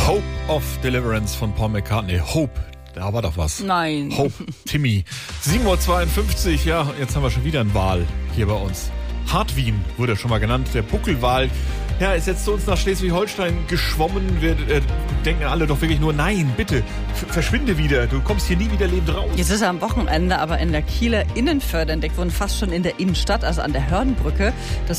Hope of Deliverance von Paul McCartney. Hope, da war doch was. Nein. Hope, Timmy. 7:52 Uhr, ja, jetzt haben wir schon wieder einen Wal hier bei uns. Hartwin wurde schon mal genannt, der Buckelwal. Ja, ist jetzt zu uns nach Schleswig-Holstein geschwommen. Wir denken alle doch wirklich nur, nein, bitte, verschwinde wieder. Du kommst hier nie wieder lebend raus. Jetzt ist er am Wochenende aber in der Kieler Innenförde entdeckt worden, fast schon in der Innenstadt, also an der Hörnbrücke.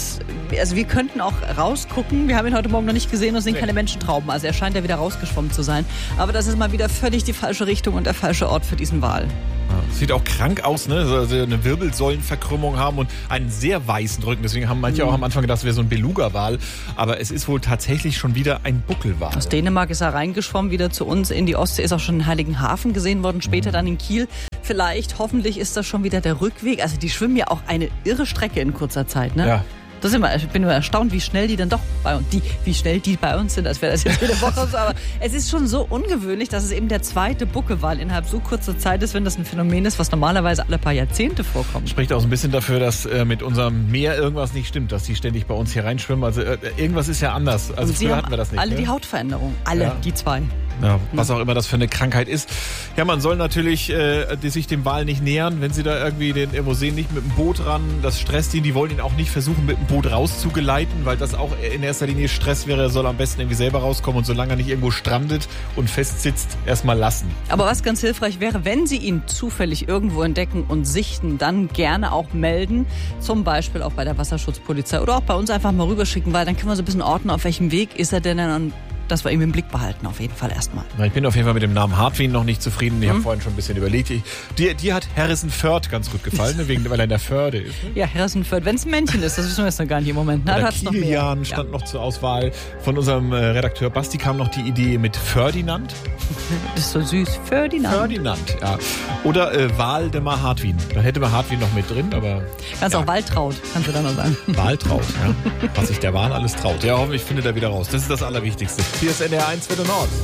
Also wir könnten auch rausgucken. Wir haben ihn heute Morgen noch nicht gesehen und sehen keine Menschentrauben. Also er scheint ja wieder rausgeschwommen zu sein. Aber das ist mal wieder völlig die falsche Richtung und der falsche Ort für diesen Wal. Ja, sieht auch krank aus, ne? Also eine Wirbelsäulenverkrümmung haben und einen sehr weißen Rücken. Deswegen haben manche auch am Anfang gedacht, es wäre so ein Beluga-Wal. Aber es ist wohl tatsächlich schon wieder ein Buckelwal. Aus Dänemark ist er reingeschwommen, wieder zu uns in die Ostsee, ist auch schon in Heiligenhafen gesehen worden, später dann in Kiel. Vielleicht, hoffentlich ist das schon wieder der Rückweg. Also die schwimmen ja auch eine irre Strecke in kurzer Zeit, ne? Ja. Ich bin immer erstaunt, wie schnell die dann doch bei uns, wie schnell die bei uns sind, als wäre das jetzt jede Woche so. Aber es ist schon so ungewöhnlich, dass es eben der zweite Buckelwal innerhalb so kurzer Zeit ist, wenn das ein Phänomen ist, was normalerweise alle paar Jahrzehnte vorkommt. Spricht auch so ein bisschen dafür, dass mit unserem Meer irgendwas nicht stimmt, dass die ständig bei uns hier reinschwimmen. Also irgendwas ist ja anders. Also früher hatten wir das nicht. Alle ne? die Hautveränderung, alle, ja. Die zwei. Ja, was auch immer das für eine Krankheit ist. Ja, man soll natürlich sich dem Wal nicht nähern, wenn sie da irgendwie den irgendwo sehen, nicht mit dem Boot ran. Das stresst ihn. Die wollen ihn auch nicht versuchen, mit dem Boot rauszugeleiten, weil das auch in erster Linie Stress wäre. Er soll am besten irgendwie selber rauskommen und solange er nicht irgendwo strandet und festsitzt, erstmal lassen. Aber was ganz hilfreich wäre, wenn Sie ihn zufällig irgendwo entdecken und sichten, dann gerne auch melden. Zum Beispiel auch bei der Wasserschutzpolizei oder auch bei uns einfach mal rüberschicken, weil dann können wir so ein bisschen orten, auf welchem Weg ist er denn und dass wir ihn im Blick behalten, auf jeden Fall erstmal. Ich bin auf jeden Fall mit dem Namen Hartwin noch nicht zufrieden. Ich habe vorhin schon ein bisschen überlegt. Dir hat Harrison-Föhrd ganz gut gefallen, ne? Weil er in der Förde ist. Ne? Ja, Harrison-Föhrd, wenn es ein Männchen ist, das wissen wir jetzt noch gar nicht im Moment. Na, Kilian stand noch zur Auswahl. Von unserem Redakteur Basti kam noch die Idee mit Ferdinand. Das ist so süß. Ferdinand, ja. Oder Waldemar Hartwin. Da hätte man Hartwin noch mit drin, aber... Kannst auch Waltraud, kannst du da noch sagen. Waltraud, ja. Was sich der Wal alles traut. Ja, hoffentlich findet er wieder raus. Das ist das Allerwichtigste. Hier ist NDR 1 für den Nord.